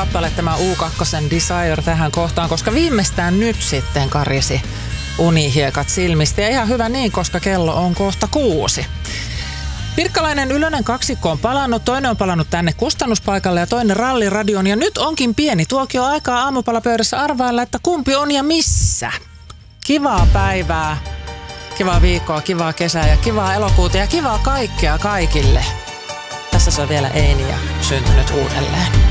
kappale tämä U2 Desire tähän kohtaan, koska viimeistään nyt sitten karisi unihiekat silmistä. Ja ihan hyvä niin, koska kello on kohta 6. Pirkkalainen Ylönen kaksikko on palannut, toinen on palannut tänne kustannuspaikalle ja toinen ralliradioon. Ja nyt onkin pieni tuokio aikaa aamupalapöydässä arvailla, että kumpi on ja missä. Kivaa päivää, kivaa viikkoa, kivaa kesää ja kivaa elokuuta ja kivaa kaikkea kaikille. Tässä se on vielä Eini ja syntynyt uudelleen.